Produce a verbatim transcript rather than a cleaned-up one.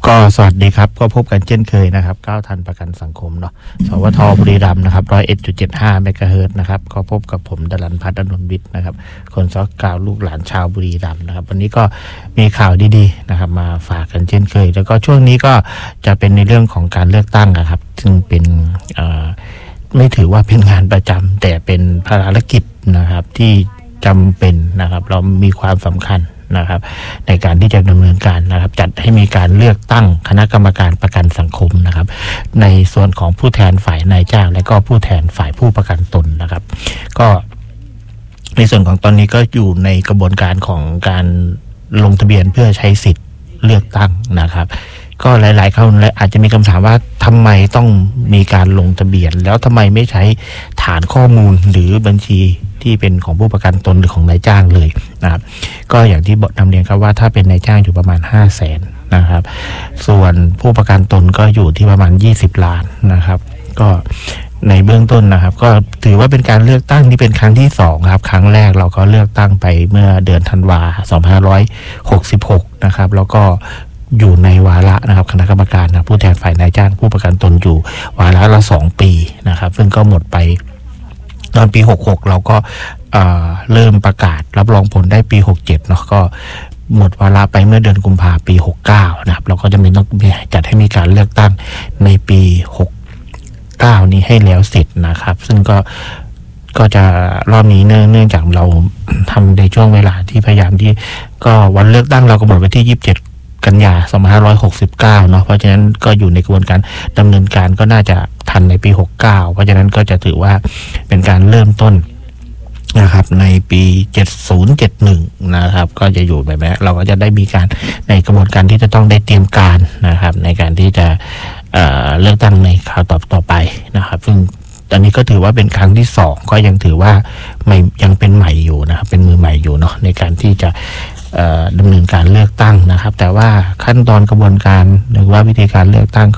ก็สวัสดีครับก็พบกันเช่นเคยนะครับก้าวทันประกันสังคมเนาะสวทบุรีรัมย์นะครับ หนึ่งร้อยเอ็ดจุดเจ็ดห้า เมกะเฮิรตซ์นะครับก็พบกับผมดลันพัฒน์ อนุวิทย์นะครับคนซอกกาวลูกหลานชาวบุรีรัมย์นะครับวันนี้ก็มีข่าวดีๆนะครับมาฝากกันเช่นเคยแล้วก็ช่วงนี้ก็จะเป็นในเรื่องของการเลือกตั้งนะครับซึ่งเป็นเอ่อไม่ถือว่าเป็นงานประจำแต่เป็นภารกิจนะครับที่จำเป็นนะครับเรามีความสำคัญนะครับในการที่จะดำเนินการนะครับจัดให้มีการเลือกตั้งคณะกรรมการประกันสังคมนะครับในส่วนของผู้แทนฝ่ายนายจ้างและก็ผู้แทนฝ่ายผู้ประกันตนนะครับก็ในส่วนของตอนนี้ก็อยู่ในกระบวนการของการลงทะเบียนเพื่อใช้สิทธิ์เลือกตั้งนะครับก็หลายๆคนอาจจะมีคำถามว่าทำไมต้องมีการลงทะเบียนแล้วทำไมไม่ใช้ฐานข้อมูลหรือบัญชีที่เป็นของผู้ประกันตนหรือของนายจ้างเลยนะครับก็อย่างที่บอกนำเรียนครับว่าถ้าเป็นนายจ้างอยู่ประมาณ ห้าแสน นะครับส่วนผู้ประกันตนก็อยู่ที่ประมาณยี่สิบล้านนะครับก็ในเบื้องต้นนะครับก็ถือว่าเป็นการเลือกตั้งที่เป็นครั้งที่สองครับครั้งแรกเราก็เลือกตั้งไปเมื่อเดือนธันวาคมสองพันห้าร้อยหกสิบหกนะครับแล้วก็อยู่ในวาระนะครับคณะกรรมการนะผู้แทนฝ่ายนายจ้างผู้ประกันตนอยู่วาระละสองปีนะครับซึ่งก็หมดไปตอนปีหกหกเราก็เอ่อเริ่มประกาศรับรองผลได้ปีหกเจ็ดเนาะก็หมดวาระไปเมื่อเดือนกุมภาพันธ์ปีหกเก้านะครับเราก็จะมีต้องจัดให้มีการเลือกตั้งในปีหกเก้านี้ให้แล้วเสร็จนะครับซึ่งก็ก็จะรอบนี้เนื่องเนื่องจากเราทำในช่วงเวลาที่พยายามที่ก็วันเลือกตั้งเรากำหนดไว้ที่ยี่สิบเจ็ดกันยายนสองพันห้าร้อยหกสิบเก้าเนาะเพราะฉะนั้นก็อยู่ในกระบวนการดำเนินการก็น่าจะทันในปีหกเก้าเพราะฉะนั้นก็จะถือว่าเป็นการเริ่มต้นนะครับในปีเจ็ดสิบ เจ็ดสิบเอ็ดนะครับก็จะอยู่แบบนี้เราก็จะได้มีการในกระบวนการที่จะต้องได้เตรียมการนะครับในการที่จะเอ่อเลือกตั้งในคราวต่อต่อไปนะครับซึ่งตอนนี้ก็ถือว่าเป็นครั้งที่สองก็ยังถือว่าไม่ยังเป็นใหม่อยู่นะครับเป็นมือใหม่อยู่เนาะในการที่จะดำเนินการเลือกตั้งนะครับแต่ว่าขั้นตอนกระบวนการหรือว่าวิธีการเลือกตั้ง